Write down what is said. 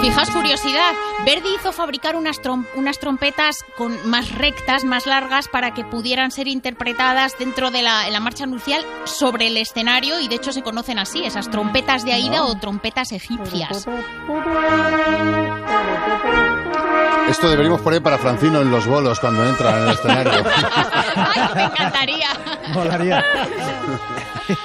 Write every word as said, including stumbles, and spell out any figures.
Fijaos, curiosidad, Verdi hizo fabricar unas, trom unas trompetas con más rectas, más largas, para que pudieran ser interpretadas dentro de la, la marcha nupcial sobre el escenario, y de hecho se conocen así, esas trompetas de Aida o trompetas egipcias. Esto deberíamos poner para Francino en los bolos cuando entra en el escenario. Ay, me encantaría. Molaría.